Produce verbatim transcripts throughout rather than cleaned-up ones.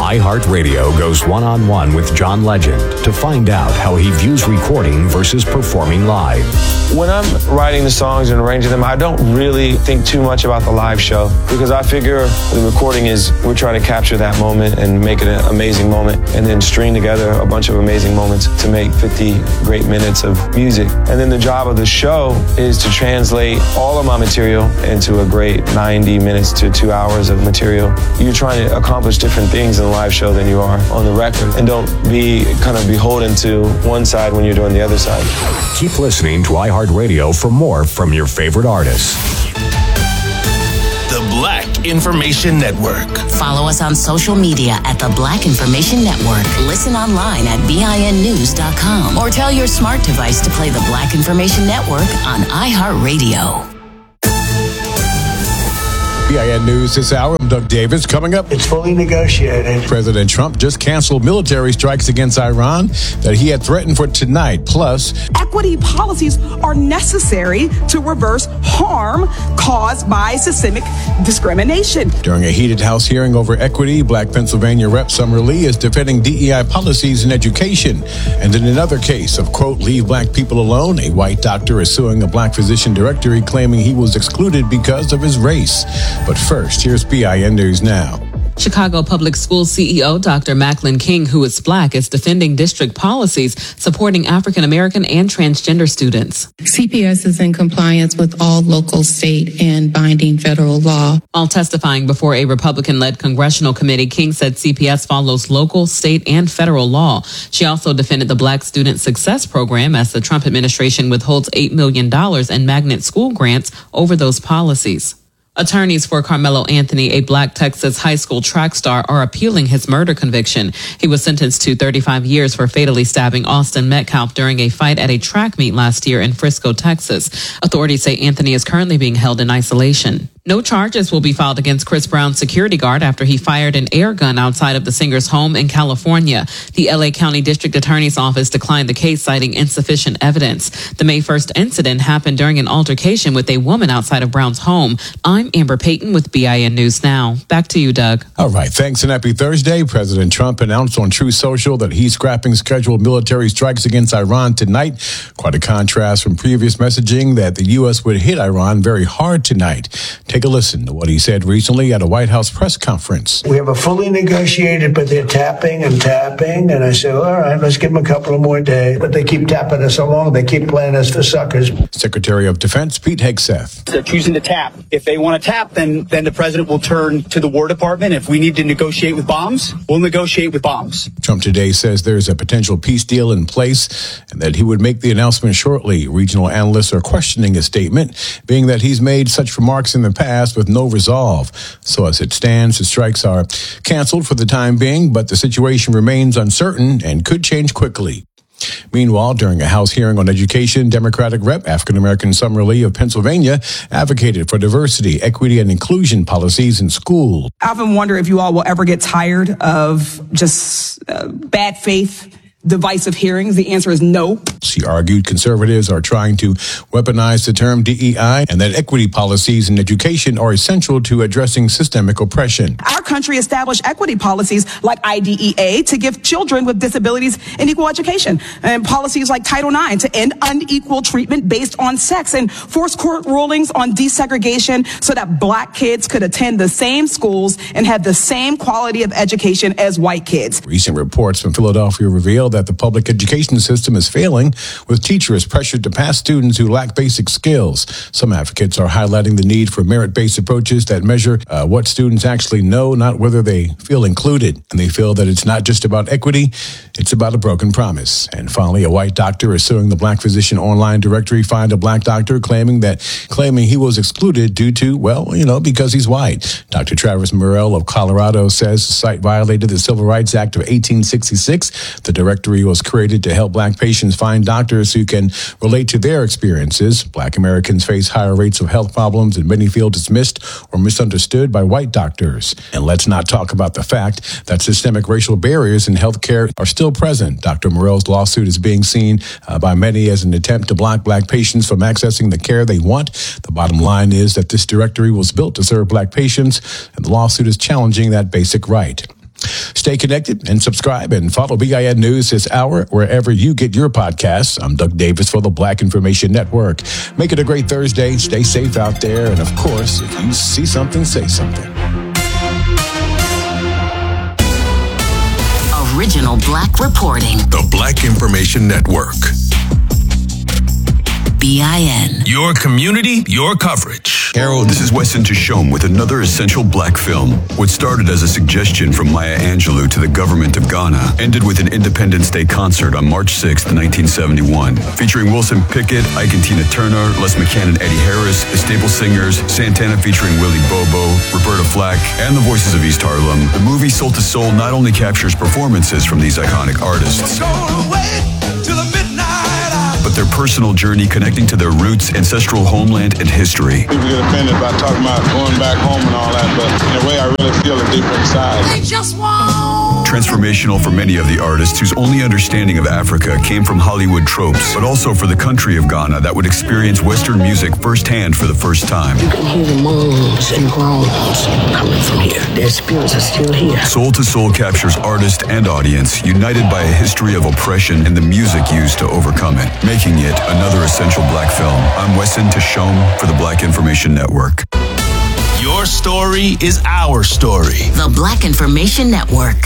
iHeartRadio goes one-on-one with John Legend to find out how he views recording versus performing live. When I'm writing the songs and arranging them, I don't really think too much about the live show because I figure the recording is we're trying to capture that moment and make it an amazing moment and then string together a bunch of amazing moments to make fifty great minutes of music. And then the job of the show is to translate all of my material into a great ninety minutes to two hours of material. You're trying to accomplish different things in a live show than you are on the record, and don't be kind of beholden to one side when you're doing the other side. Keep listening to iHeartRadio for more from your favorite artists. The Black Information Network. Follow us on social media at The Black Information Network. Listen online at B I N news dot com or tell your smart device to play The Black Information Network on iHeartRadio. B I N News this hour. I'm Doug Davis. Coming up, it's fully negotiated. President Trump just canceled military strikes against Iran that he had threatened for tonight. Plus, equity policies are necessary to reverse harm caused by systemic discrimination. During a heated House hearing over equity, Black Pennsylvania Rep Summer Lee is defending D E I policies in education. And in another case of, quote, leave black people alone, a white doctor is suing a black physician directory claiming he was excluded because of his race. But first, here's B I N News Now. Chicago Public Schools C E O Doctor Macklin King, who is black, is defending district policies supporting African American and transgender students. C P S is in compliance with all local, state, and binding federal law. While testifying before a Republican-led congressional committee, King said C P S follows local, state, and federal law. She also defended the Black Student Success Program as the Trump administration withholds eight million dollars in magnet school grants over those policies. Attorneys for Carmelo Anthony, a black Texas high school track star, are appealing his murder conviction. He was sentenced to thirty-five years for fatally stabbing Austin Metcalf during a fight at a track meet last year in Frisco, Texas. Authorities say Anthony is currently being held in isolation. No charges will be filed against Chris Brown's security guard after he fired an air gun outside of the singer's home in California. The L A County District Attorney's Office declined the case, citing insufficient evidence. The May first incident happened during an altercation with a woman outside of Brown's home. I'm Amber Payton with B I N News Now. Back to you, Doug. All right. Thanks and happy Thursday. President Trump announced on Truth Social that he's scrapping scheduled military strikes against Iran tonight. Quite a contrast from previous messaging that the U S would hit Iran very hard tonight. Take a listen to what he said recently at a White House press conference. We have a fully negotiated, but they're tapping and tapping. And I said, all right, let's give them a couple of more days. But they keep tapping us along. They keep playing us for suckers. Secretary of Defense Pete Hegseth. They're choosing to tap. If they want to tap, then, then the president will turn to the War Department. If we need to negotiate with bombs, we'll negotiate with bombs. Trump today says there's a potential peace deal in place and that he would make the announcement shortly. Regional analysts are questioning his statement, being that he's made such remarks in the past with no resolve. So as it stands, the strikes are canceled for the time being, but the situation remains uncertain and could change quickly. Meanwhile, during a House hearing on education, Democratic Rep African-American Summer Lee of Pennsylvania advocated for diversity, equity, and inclusion policies in school. I often wonder if you all will ever get tired of just uh, bad faith, divisive hearings. The answer is no. She argued conservatives are trying to weaponize the term D E I and that equity policies in education are essential to addressing systemic oppression. Our country established equity policies like I D E A to give children with disabilities an equal education, and policies like Title nine to end unequal treatment based on sex, and force court rulings on desegregation so that black kids could attend the same schools and have the same quality of education as white kids. Recent reports from Philadelphia reveal that the public education system is failing, with teachers pressured to pass students who lack basic skills. Some advocates are highlighting the need for merit-based approaches that measure uh, what students actually know, not whether they feel included. And they feel that it's not just about equity, it's about a broken promise. And finally, a white doctor is suing the Black Physician Online Directory, Find a Black Doctor, claiming that claiming he was excluded due to, well, you know, because he's white. Doctor Travis Murrell of Colorado says the site violated the Civil Rights Act of eighteen sixty-six. The directory was created to help black patients find doctors who can relate to their experiences. Black Americans face higher rates of health problems and many feel dismissed or misunderstood by white doctors. And let's not talk about the fact that systemic racial barriers in healthcare are still present. Doctor Morell's lawsuit is being seen uh, by many as an attempt to block black patients from accessing the care they want. The bottom line is that this directory was built to serve black patients, and the lawsuit is challenging that basic right. Stay connected and subscribe and follow B I N News this hour wherever you get your podcasts. I'm Doug Davis for the Black Information Network. Make it a great Thursday. Stay safe out there. And of course, if you see something, say something. Original Black reporting. The Black Information Network. B I N. Your community, your coverage. Harold, this is Weston Tashome with another essential Black film. What started as a suggestion from Maya Angelou to the government of Ghana ended with an Independence Day concert on March sixth, nineteen seventy-one, featuring Wilson Pickett, Ike and Tina Turner, Les McCann and Eddie Harris, the Staple Singers, Santana featuring Willie Bobo, Roberta Flack, and the Voices of East Harlem. The movie Soul to Soul not only captures performances from these iconic artists, but their personal journey connecting to their roots, ancestral homeland, and history. People get offended by talking about going back home and all that, but in a way I really feel it deep inside. They just won't. Transformational for many of the artists whose only understanding of Africa came from Hollywood tropes, but also for the country of Ghana that would experience Western music firsthand for the first time. You can hear the moans and groans coming from here. Their spirits are still here. Soul to Soul captures artist and audience united by a history of oppression and the music used to overcome it, making it another essential Black film. I'm Weston Tashome for the Black Information Network. Your story is our story. The Black Information Network.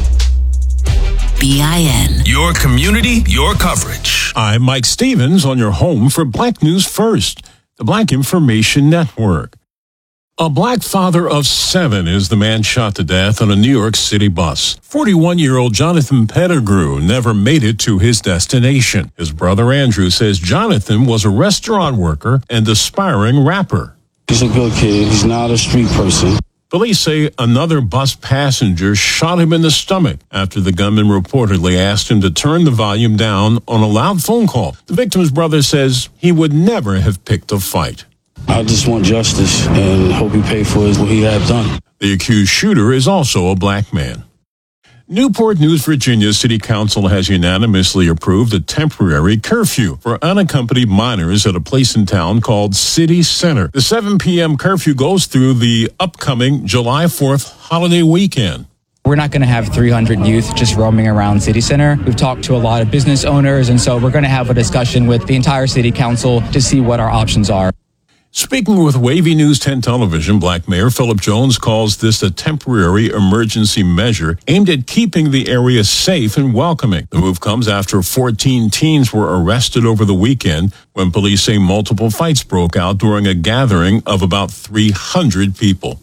B I N. Your community, your coverage. I'm Mike Stevens on your home for Black News First, the Black Information Network. A Black father of seven is the man shot to death on a New York City bus. forty-one-year-old Jonathan Pettigrew never made it to his destination. His brother Andrew says Jonathan was a restaurant worker and aspiring rapper. He's a good kid. He's not a street person. Police say another bus passenger shot him in the stomach after the gunman reportedly asked him to turn the volume down on a loud phone call. The victim's brother says he would never have picked a fight. I just want justice and hope he pay for what he had done. The accused shooter is also a Black man. Newport News, Virginia City Council has unanimously approved a temporary curfew for unaccompanied minors at a place in town called City Center. The seven p.m. curfew goes through the upcoming July fourth holiday weekend. We're not going to have three hundred youth just roaming around City Center. We've talked to a lot of business owners, and so we're going to have a discussion with the entire City Council to see what our options are. Speaking with Wavy News ten Television, Black Mayor Philip Jones calls this a temporary emergency measure aimed at keeping the area safe and welcoming. The move comes after fourteen teens were arrested over the weekend when police say multiple fights broke out during a gathering of about three hundred people.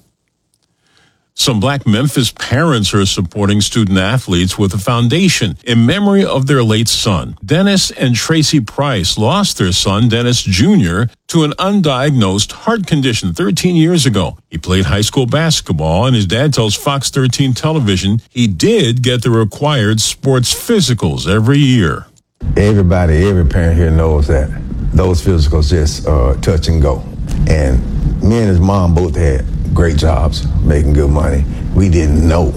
Some Black Memphis parents are supporting student athletes with a foundation in memory of their late son. Dennis and Tracy Price lost their son, Dennis Junior, to an undiagnosed heart condition thirteen years ago. He played high school basketball, and his dad tells Fox thirteen Television he did get the required sports physicals every year. Everybody, every parent here knows that those physicals just uh, touch and go. And me and his mom both had great jobs, making good money. We didn't know.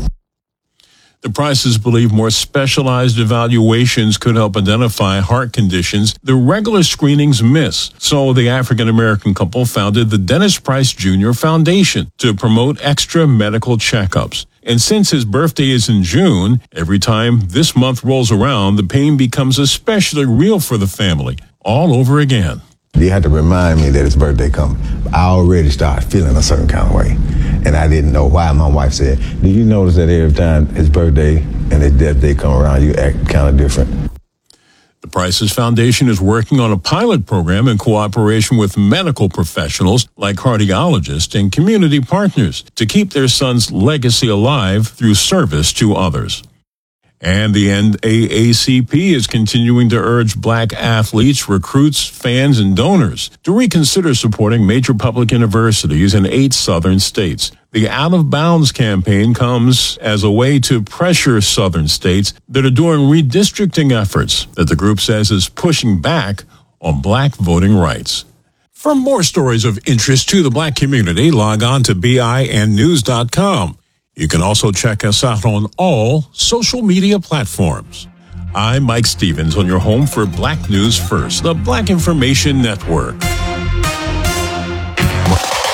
The Prices believe more specialized evaluations could help identify heart conditions the regular screenings miss. So the African-American couple founded the Dennis Price Junior Foundation to promote extra medical checkups. And since his birthday is in June, every time this month rolls around, the pain becomes especially real for the family, all over again. You had to remind me that his birthday coming. I already started feeling a certain kind of way, and I didn't know why. My wife said, "Do you notice that every time his birthday and his death day come around, you act kind of different?" The Prices Foundation is working on a pilot program in cooperation with medical professionals like cardiologists and community partners to keep their son's legacy alive through service to others. And the N double A C P is continuing to urge Black athletes, recruits, fans, and donors to reconsider supporting major public universities in eight southern states. The Out of Bounds campaign comes as a way to pressure southern states that are doing redistricting efforts that the group says is pushing back on Black voting rights. For more stories of interest to the Black community, log on to B I N news dot com. You can also check us out on all social media platforms. I'm Mike Stevens on your home for Black News First, the Black Information Network.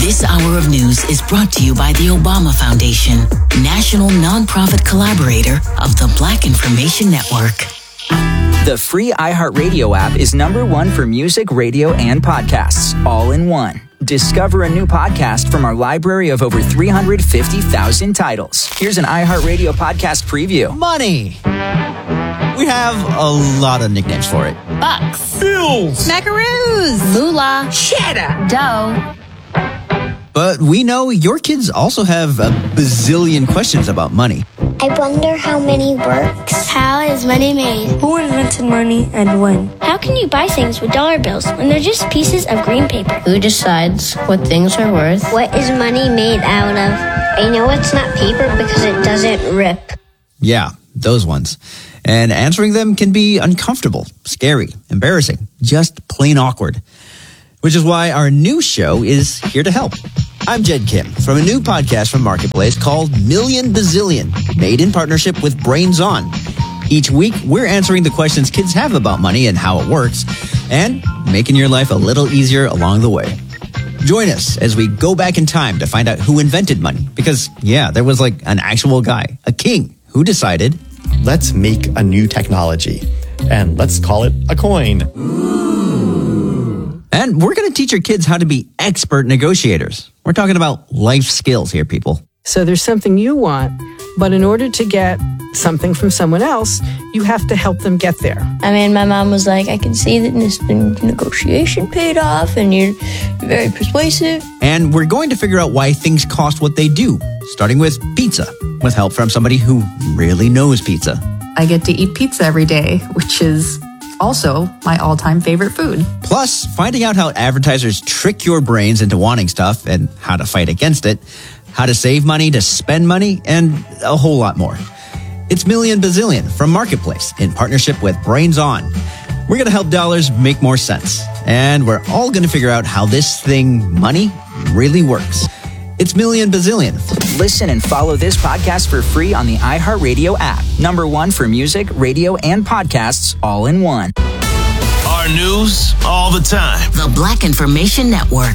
This hour of news is brought to you by the Obama Foundation, national nonprofit collaborator of the Black Information Network. The free iHeartRadio app is number one for music, radio, and podcasts, all in one. Discover a new podcast from our library of over three hundred fifty thousand titles. Here's an iHeartRadio podcast preview. Money. We have a lot of nicknames for it. Bucks. Bills. Macaroons. Moolah. Cheddar. Dough. But we know your kids also have a bazillion questions about money. I wonder how money works. How is money made? Who invented money and when? How can you buy things with dollar bills when they're just pieces of green paper? Who decides what things are worth? What is money made out of? I know it's not paper because it doesn't rip. Yeah, those ones. And answering them can be uncomfortable, scary, embarrassing, just plain awkward. Which is why our new show is here to help. I'm Jed Kim from a new podcast from Marketplace called Million Bazillion, made in partnership with Brains On. Each week, we're answering the questions kids have about money and how it works, and making your life a little easier along the way. Join us as we go back in time to find out who invented money. Because, yeah, there was like an actual guy, a king, who decided, let's make a new technology, and let's call it a coin. And we're going to teach your kids how to be expert negotiators. We're talking about life skills here, people. So there's something you want, but in order to get something from someone else, you have to help them get there. I mean, my mom was like, I can see that this negotiation paid off and you're very persuasive. And we're going to figure out why things cost what they do, starting with pizza, with help from somebody who really knows pizza. I get to eat pizza every day, which is also my all-time favorite food. Plus, finding out how advertisers trick your brains into wanting stuff and how to fight against it, how to save money, to spend money, and a whole lot more. It's Million Bazillion from Marketplace in partnership with Brains On. We're going to help dollars make more sense. And we're all going to figure out how this thing, money, really works. It's Million Bazillion. Listen and follow this podcast for free on the iHeartRadio app. Number one for music, radio, and podcasts, all in one. Our news all the time. The Black Information Network.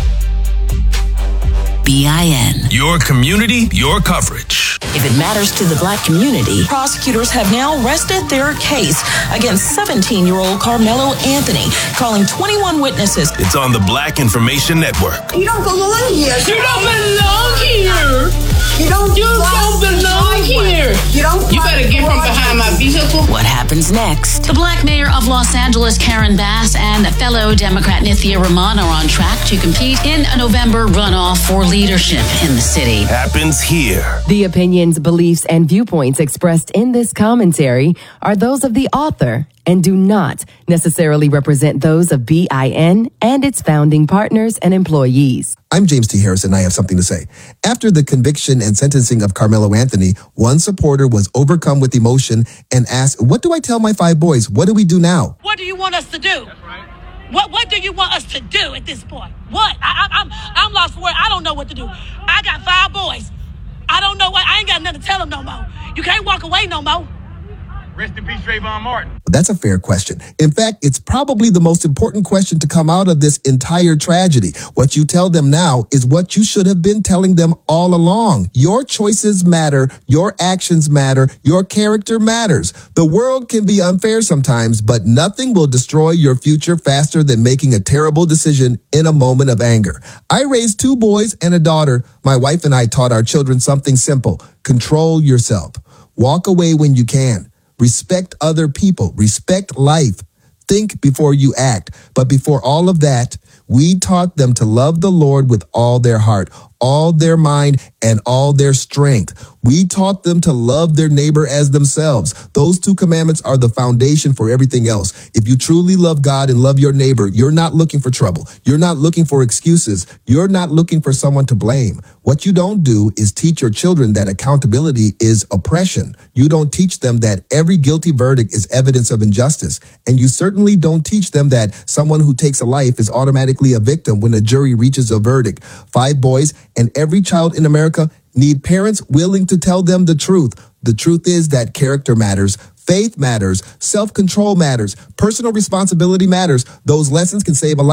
B I N. Your community, your coverage. If it matters to the Black community, prosecutors have now rested their case against seventeen-year-old Carmelo Anthony, calling twenty-one witnesses. It's on the Black Information Network. You don't belong here. You don't belong here. You don't, you don't belong here. You don't. You better get from behind my vehicle. What happens next? The Black mayor of Los Angeles, Karen Bass, and fellow Democrat Nithya Raman are on track to compete in a November runoff for leadership in the city. Happens here. The opinions, beliefs, and viewpoints expressed in this commentary are those of the author and do not necessarily represent those of B I N and its founding partners and employees. I'm James T. Harrison, and I have something to say. After the conviction and sentencing of Carmelo Anthony, one supporter was overcome with emotion and asked, what do I tell my five boys? What do we do now? What do you want us to do? That's right. What What do you want us to do at this point? What? I, I, I'm I'm lost for words. I don't know what to do. I got five boys. I don't know what. I ain't got nothing to tell them no more. You can't walk away no more. Rest in peace, Trayvon Martin. That's a fair question. In fact, it's probably the most important question to come out of this entire tragedy. What you tell them now is what you should have been telling them all along. Your choices matter. Your actions matter. Your character matters. The world can be unfair sometimes, but nothing will destroy your future faster than making a terrible decision in a moment of anger. I raised two boys and a daughter. My wife and I taught our children something simple. Control yourself. Walk away when you can. Respect other people. Respect life. Think before you act. But before all of that, we taught them to love the Lord with all their heart, all their mind, and all their strength. We taught them to love their neighbor as themselves. Those two commandments are the foundation for everything else. If you truly love God and love your neighbor, you're not looking for trouble. You're not looking for excuses. You're not looking for someone to blame. What you don't do is teach your children that accountability is oppression. You don't teach them that every guilty verdict is evidence of injustice. And you certainly don't teach them that someone who takes a life is automatically a victim when a jury reaches a verdict. Five boys and every child in America need parents willing to tell them the truth. The truth is that character matters. Faith matters. Self-control matters. Personal responsibility matters. Those lessons can save a life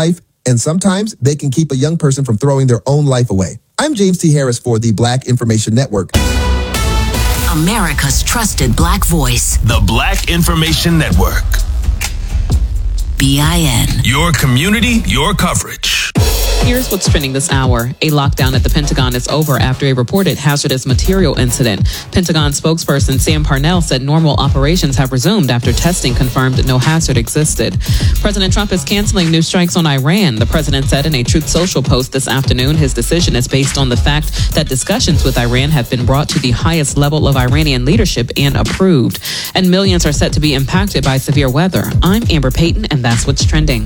And sometimes they can keep a young person from throwing their own life away. I'm James T. Harris for the Black Information Network. America's trusted Black voice. The Black Information Network. B I N. Your community, your coverage. Here's what's trending this hour. A lockdown at the Pentagon is over after a reported hazardous material incident. Pentagon spokesperson Sam Parnell said normal operations have resumed after testing confirmed no hazard existed. President Trump is canceling new strikes on Iran. The president said in a Truth Social post this afternoon his decision is based on the fact that discussions with Iran have been brought to the highest level of Iranian leadership and approved. And millions are set to be impacted by severe weather. I'm Amber Payton, and that's what's trending.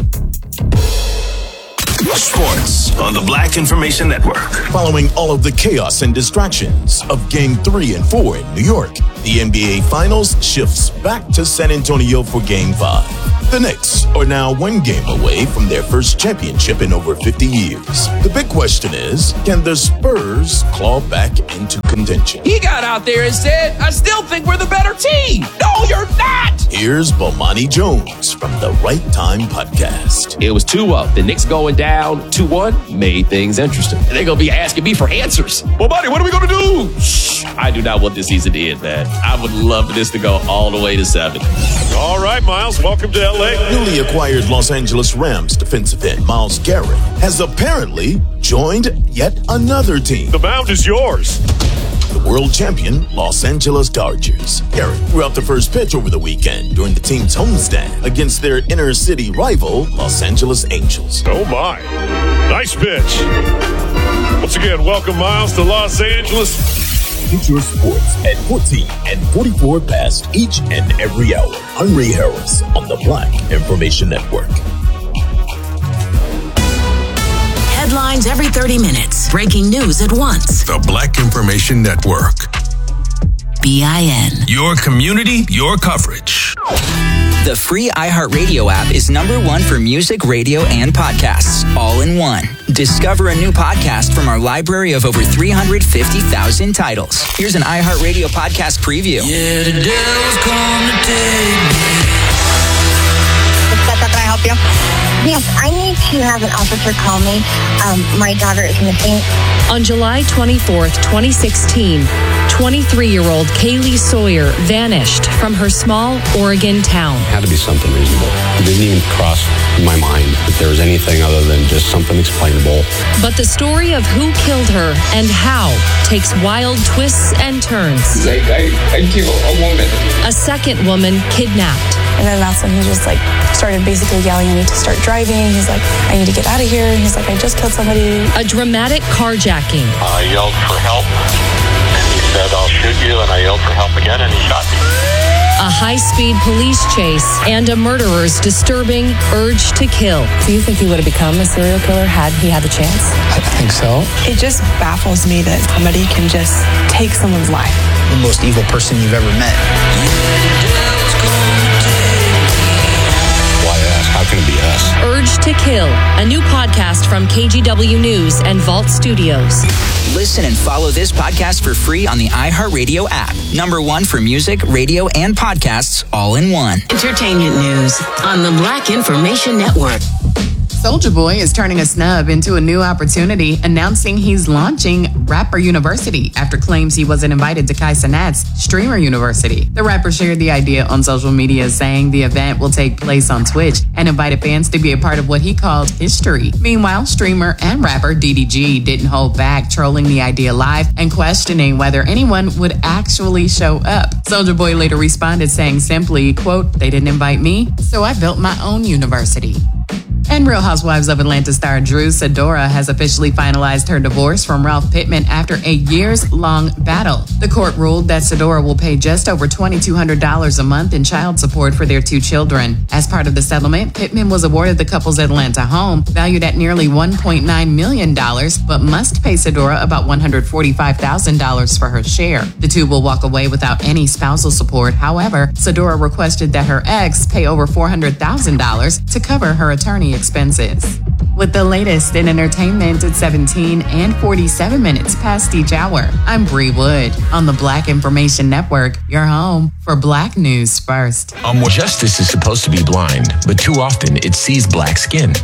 Sports on the Black Information Network. Following all of the chaos and distractions of Game three and four in New York, the N B A Finals shifts back to San Antonio for Game five. The Knicks are now one game away from their first championship in over fifty years. The big question is, can the Spurs claw back into contention? He got out there and said, I still think we're the better team. No, you're not. Here's Bomani Jones from the Right Time Podcast. It was two up. The Knicks going down two one made things interesting. They're going to be asking me for answers. Bomani, what are we going to do? Shh, I do not want this season to end, man. I would love for this to go all the way to seven. All right, Miles, welcome to L A. Newly acquired Los Angeles Rams defensive end Myles Garrett has apparently joined yet another team. The mound is yours. The world champion Los Angeles Dodgers. Garrett threw out the first pitch over the weekend during the team's homestand against their inner city rival, Los Angeles Angels. Oh my, nice pitch. Once again, welcome Miles to Los Angeles. Get your sports at fourteen and forty-four past each and every hour. I'm Ray Harris on the Black Information Network. Headlines every thirty minutes. Breaking news at once. The Black Information Network. B I N. Your community, your coverage. The free iHeartRadio app is number one for music, radio, and podcasts, all in one. Discover a new podcast from our library of over three hundred fifty thousand titles. Here's an iHeartRadio podcast preview. Yeah, the devil's come to take me. Can I help you? Yes, I need to have an officer call me. Um, my daughter is missing. On July twenty-fourth, twenty sixteen, twenty-three-year-old Kaylee Sawyer vanished from her small Oregon town. It had to be something reasonable. It didn't even cross my mind that there was anything other than just something explainable. But the story of who killed her and how takes wild twists and turns. Like, I, I killed a woman. A second woman kidnapped. And then that's when he just like started basically yelling, I need to start driving. He's like, I need to get out of here. He's like, I just killed somebody. A dramatic carjacking. I yelled for help, and he said, I'll shoot you, and I yelled for help again, and he shot me. A high-speed police chase and a murderer's disturbing urge to kill. Do you think he would have become a serial killer had he had the chance? I think so. It just baffles me that somebody can just take someone's life. The most evil person you've ever met. Why ask? How can it be us? Urge to Kill, a new podcast from K G W News and Vault Studios. Listen and follow this podcast for free on the iHeartRadio app. Number one for music, radio, and podcasts, all in one. Entertainment news on the Black Information Network. Soulja Boy is turning a snub into a new opportunity, announcing he's launching Rapper University after claims he wasn't invited to Kai Cenat's Streamer University. The rapper shared the idea on social media, saying the event will take place on Twitch and invited fans to be a part of what he called history. Meanwhile, streamer and rapper D D G didn't hold back, trolling the idea live and questioning whether anyone would actually show up. Soulja Boy later responded saying simply, quote, they didn't invite me, so I built my own university. And Real Housewives of Atlanta star Drew Sidora has officially finalized her divorce from Ralph Pittman after a years-long battle. The court ruled that Sidora will pay just over two thousand two hundred dollars a month in child support for their two children. As part of the settlement, Pittman was awarded the couple's Atlanta home, valued at nearly one point nine million dollars, but must pay Sidora about one hundred forty-five thousand dollars for her share. The two will walk away without any spousal support. However, Sidora requested that her ex pay over four hundred thousand dollars to cover her attorney expenses. With the latest in entertainment at seventeen and forty-seven minutes past each hour, I'm Bree Wood on the Black Information Network, your home for Black News First. Um, justice is supposed to be blind, but too often it sees black skin. The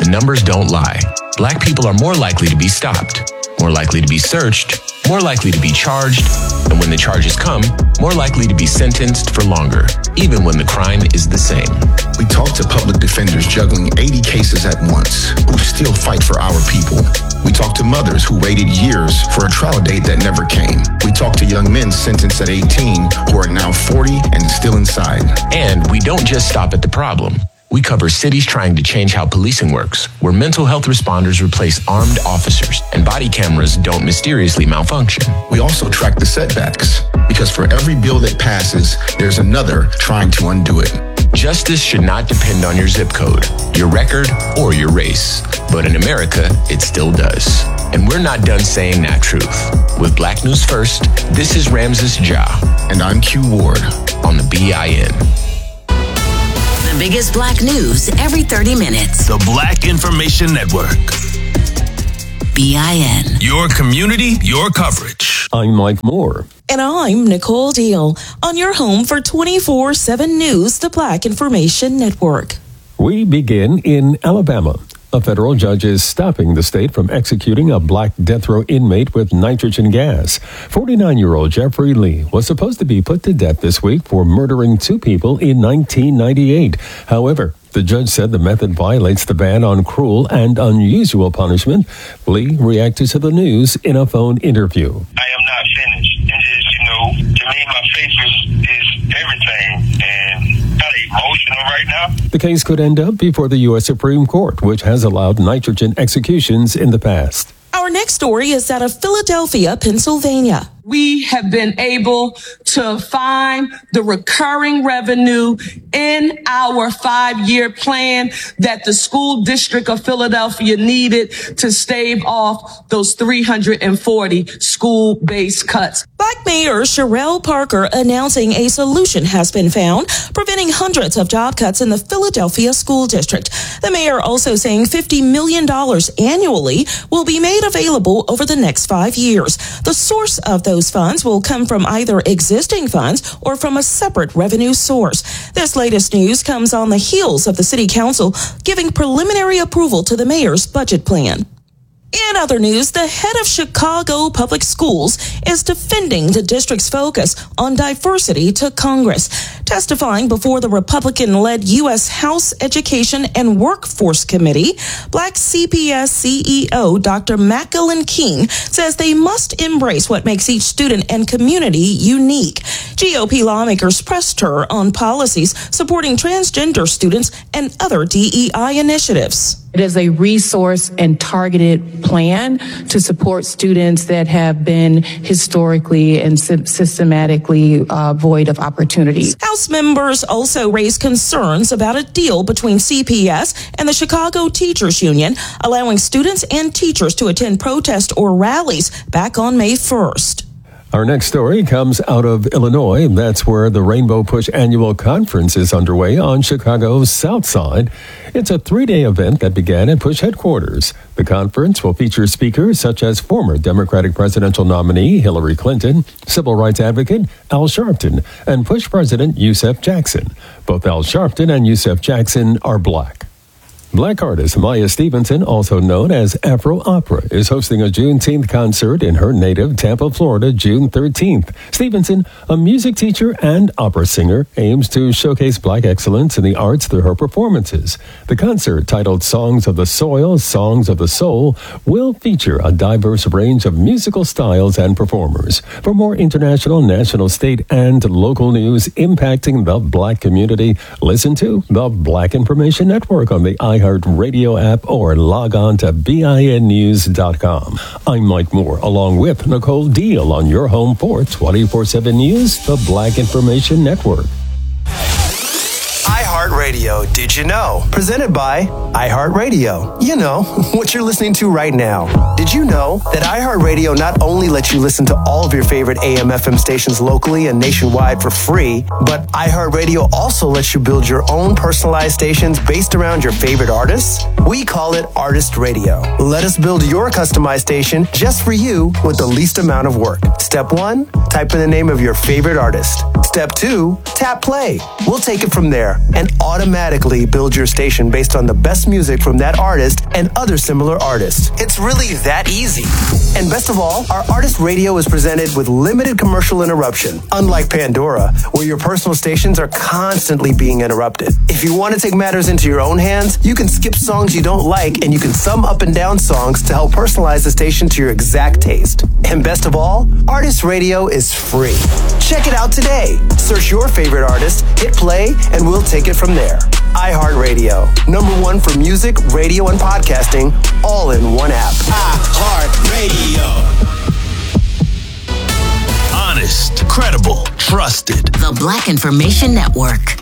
numbers don't lie. Black people are more likely to be stopped, more likely to be searched, more likely to be charged, and when the charges come, more likely to be sentenced for longer, even when the crime is the same. We talk to public defenders juggling eighty cases at once, who still fight for our people. We talk to mothers who waited years for a trial date that never came. We talk to young men sentenced at eighteen who are now forty and still inside. And we don't just stop at the problem. We cover cities trying to change how policing works, where mental health responders replace armed officers and body cameras don't mysteriously malfunction. We also track the setbacks, because for every bill that passes, there's another trying to undo it. Justice should not depend on your zip code, your record, or your race. But in America, it still does. And we're not done saying that truth. With Black News First, this is Ramses Ja. And I'm Q Ward. On the B I N. The biggest black news every thirty minutes. The Black Information Network. B I N. Your community, your coverage. I'm Mike Moore. And I'm Nicole Deal on your home for twenty-four seven News, the Black Information Network. We begin in Alabama. A federal judge is stopping the state from executing a black death row inmate with nitrogen gas. forty-nine-year-old Jeffrey Lee was supposed to be put to death this week for murdering two people in nineteen ninety-eight. However, the judge said the method violates the ban on cruel and unusual punishment. Lee reacted to the news in a phone interview. I am not finished. And just, you know, to me, my faith is, is everything. And kind of emotional right now. The case could end up before the U S Supreme Court, which has allowed nitrogen executions in the past. Our next story is out of Philadelphia, Pennsylvania. We have been able to find the recurring revenue in our five-year plan that the school district of Philadelphia needed to stave off those three hundred forty school-based cuts. Black Mayor Sherelle Parker announcing a solution has been found, preventing hundreds of job cuts in the Philadelphia school district. The mayor also saying fifty million dollars annually will be made available over the next five years. The source of those funds will come from either existing funds or from a separate revenue source. This latest news comes on the heels of the city council giving preliminary approval to the mayor's budget plan. In other news, the head of Chicago Public Schools is defending the district's focus on diversity to Congress. Testifying before the Republican-led U S House Education and Workforce Committee, Black C P S C E O Doctor Macklin King says they must embrace what makes each student and community unique. G O P lawmakers pressed her on policies supporting transgender students and other D E I initiatives. It is a resource and targeted plan to support students that have been historically and systematically uh, void of opportunity. House members also raised concerns about a deal between C P S and the Chicago Teachers Union, allowing students and teachers to attend protests or rallies back on May first. Our next story comes out of Illinois. That's where the Rainbow Push Annual Conference is underway on Chicago's South Side. It's a three-day event that began at Push headquarters. The conference will feature speakers such as former Democratic presidential nominee Hillary Clinton, civil rights advocate Al Sharpton, and Push president Yusef Jackson. Both Al Sharpton and Yusef Jackson are black. Black artist Maya Stevenson, also known as Afro Opera, is hosting a Juneteenth concert in her native Tampa, Florida, June thirteenth. Stevenson, a music teacher and opera singer, aims to showcase black excellence in the arts through her performances. The concert, titled Songs of the Soil, Songs of the Soul, will feature a diverse range of musical styles and performers. For more international, national, state, and local news impacting the black community, listen to the Black Information Network on the i iHeartRadio app or log on to B I N news dot com. I'm Mike Moore, along with Nicole Deal on your home for twenty-four seven News, the Black Information Network. iHeartRadio, did you know? Presented by iHeartRadio. You know, what you're listening to right now. Did you know that iHeartRadio not only lets you listen to all of your favorite A M F M stations locally and nationwide for free, but iHeartRadio also lets you build your own personalized stations based around your favorite artists? We call it Artist Radio. Let us build your customized station just for you with the least amount of work. Step one, type in the name of your favorite artist. Step two, tap play. We'll take it from there and automatically build your station based on the best music from that artist and other similar artists. It's really that easy. And best of all, our artist radio is presented with limited commercial interruption, unlike Pandora, where your personal stations are constantly being interrupted. If you want to take matters into your own hands, you can skip songs you don't like and you can sum up and down songs to help personalize the station to your exact taste. And best of all, Artist Radio is free. Check it out today. Search your favorite artist, hit play, and we'll take it from there. iHeartRadio, number one for music, radio, and podcasting, all in one app. iHeartRadio. Honest, credible, trusted. The Black Information Network.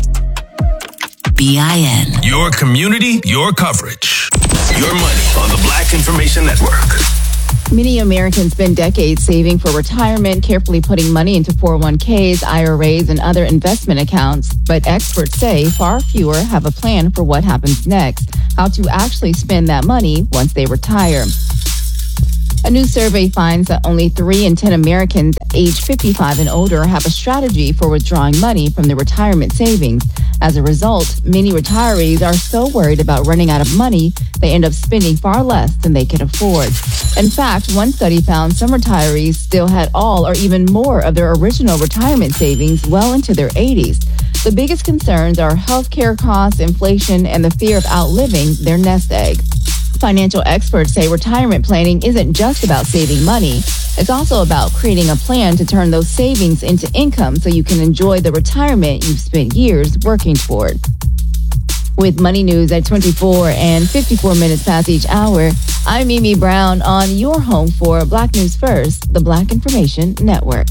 B I N. Your community, your coverage. Your money on the Black Information Network. Many Americans spend decades saving for retirement, carefully putting money into four oh one k's, I R As, and other investment accounts. But experts say far fewer have a plan for what happens next, how to actually spend that money once they retire. A new survey finds that only three in ten Americans age fifty-five and older have a strategy for withdrawing money from their retirement savings. As a result, many retirees are so worried about running out of money, they end up spending far less than they can afford. In fact, one study found some retirees still had all or even more of their original retirement savings well into their eighties. The biggest concerns are healthcare costs, inflation, and the fear of outliving their nest egg. Financial experts say retirement planning isn't just about saving money. It's also about creating a plan to turn those savings into income so you can enjoy the retirement you've spent years working toward. With Money News at twenty-four and fifty-four minutes past each hour, I'm Mimi Brown on your home for Black News First, the Black Information Network.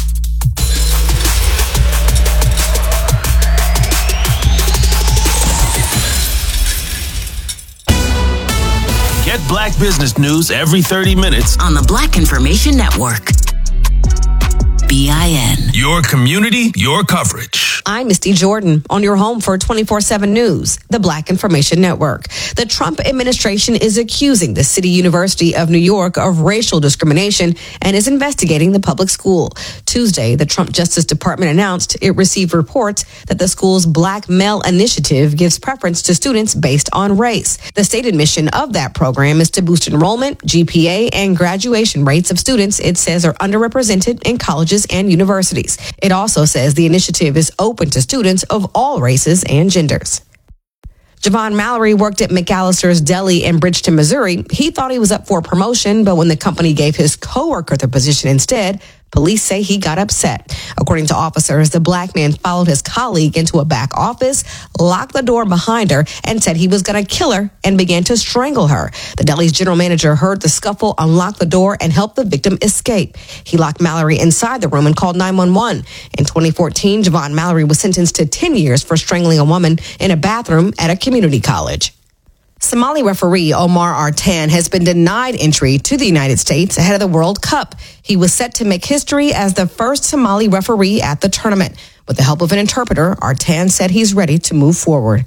Get Black business news every thirty minutes on the Black Information Network. B I N. Your community, your coverage. I'm Misty Jordan on your home for twenty-four seven News, the Black Information Network. The Trump administration is accusing the City University of New York of racial discrimination and is investigating the public school. Tuesday, the Trump Justice Department announced it received reports that the school's Black Male Initiative gives preference to students based on race. The stated mission of that program is to boost enrollment, G P A, and graduation rates of students it says are underrepresented in colleges and universities. It also says the initiative is open to students of all races and genders. Javon Mallory worked at McAllister's Deli in Bridgeton, Missouri. He thought he was up for a promotion, but when the company gave his coworker the position instead, police say he got upset. According to officers, the black man followed his colleague into a back office, locked the door behind her, and said he was going to kill her and began to strangle her. The deli's general manager heard the scuffle, unlocked the door, and helped the victim escape. He locked Mallory inside the room and called nine one one. In twenty fourteen, Javon Mallory was sentenced to ten years for strangling a woman in a bathroom at a community college. Somali referee Omar Artan has been denied entry to the United States ahead of the World Cup. He was set to make history as the first Somali referee at the tournament. With the help of an interpreter, Artan said he's ready to move forward.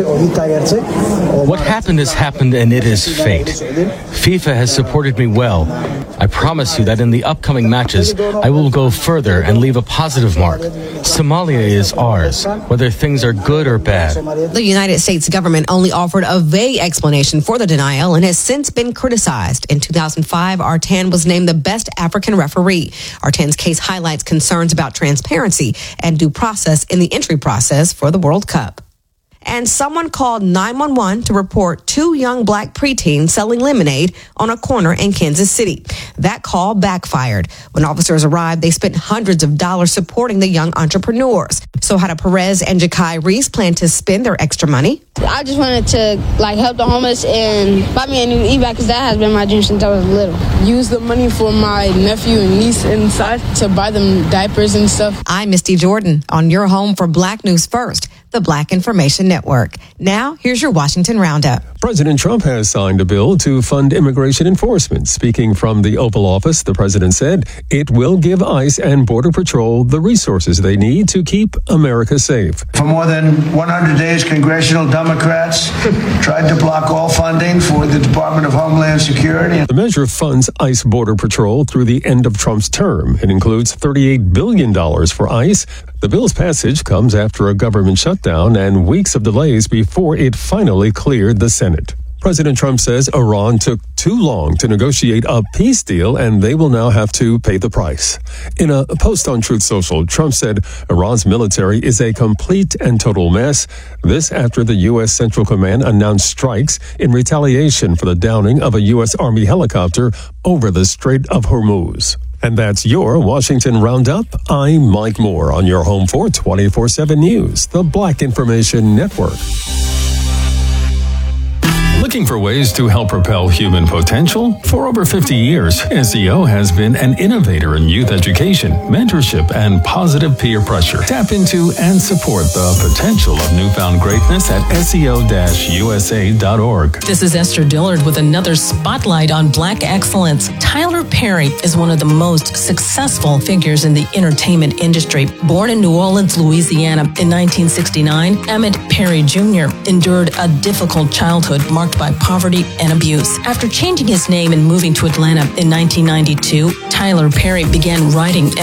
What happened has happened, and it is fate. FIFA has supported me well. I promise you that in the upcoming matches, I will go further and leave a positive mark. Somalia is ours, whether things are good or bad. The United States government only offered a vague explanation for the denial and has since been criticized. In two thousand five, Artan was named the best African referee. Artan's case highlights concerns about transparency and due process in the entry process for the World Cup. And someone called nine one one to report two young black preteens selling lemonade on a corner in Kansas City. That call backfired. When officers arrived, they spent hundreds of dollars supporting the young entrepreneurs. So how do Perez and Jakai Reese plan to spend their extra money? I just wanted to like help the homeless and buy me a new e-bike because that has been my dream since I was little. Use the money for my nephew and niece inside to buy them diapers and stuff. I'm Misty Jordan on your home for Black News First, the Black Information Network. Now, here's your Washington Roundup. President Trump has signed a bill to fund immigration enforcement. Speaking from the Oval Office, the president said it will give ICE and Border Patrol the resources they need to keep America safe. For more than one hundred days, congressional Democrats tried to block all funding for the Department of Homeland Security. The measure funds ICE Border Patrol through the end of Trump's term. It includes thirty-eight billion dollars for ICE. The bill's passage comes after a government shutdown and weeks of delays before it finally cleared the Senate. President Trump says Iran took too long to negotiate a peace deal and they will now have to pay the price. In a post on Truth Social, Trump said Iran's military is a complete and total mess. This after the U S Central Command announced strikes in retaliation for the downing of a U S Army helicopter over the Strait of Hormuz. And that's your Washington Roundup. I'm Mike Moore on your home for twenty-four seven News, the Black Information Network. Looking for ways to help propel human potential? For over fifty years, S E O has been an innovator in youth education, mentorship, and positive peer pressure. Tap into and support the potential of newfound greatness at S E O U S A dot org. This is Esther Dillard with another spotlight on Black excellence. Tyler Perry is one of the most successful figures in the entertainment industry. Born in New Orleans, Louisiana in nineteen sixty-nine, Emmett Perry Junior endured a difficult childhood marked by poverty and abuse. After changing his name and moving to Atlanta in nineteen ninety-two, Tyler Perry began writing